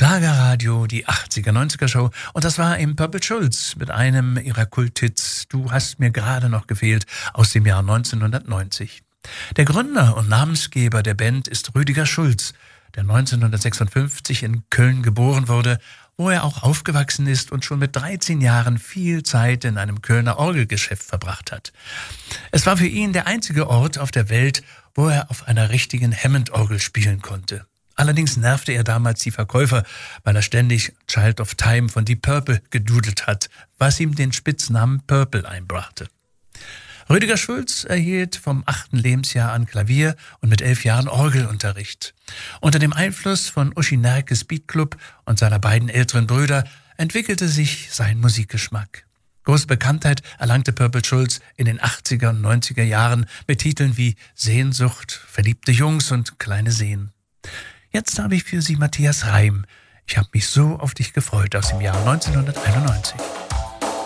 Schlagerradio, die 80er, 90er Show. Und das war eben Purple Schulz mit einem ihrer Kulthits "Du hast mir gerade noch gefehlt" aus dem Jahr 1990. Der Gründer und Namensgeber der Band ist Rüdiger Schulz, der 1956 in Köln geboren wurde, wo er auch aufgewachsen ist und schon mit 13 Jahren viel Zeit in einem Kölner Orgelgeschäft verbracht hat. Es war für ihn der einzige Ort auf der Welt, wo er auf einer richtigen Hammond-Orgel spielen konnte. Allerdings nervte er damals die Verkäufer, weil er ständig Child of Time von Deep Purple gedudelt hat, was ihm den Spitznamen Purple einbrachte. Rüdiger Schulz erhielt vom 8. Lebensjahr an Klavier und mit 11 Jahren Orgelunterricht. Unter dem Einfluss von Uschi Nerkes Beatclub und seiner beiden älteren Brüder entwickelte sich sein Musikgeschmack. Große Bekanntheit erlangte Purple Schulz in den 80er und 90er Jahren mit Titeln wie Sehnsucht, Verliebte Jungs und Kleine Seen. Jetzt habe ich für Sie Matthias Reim. Ich habe mich so auf dich gefreut aus dem Jahr 1991.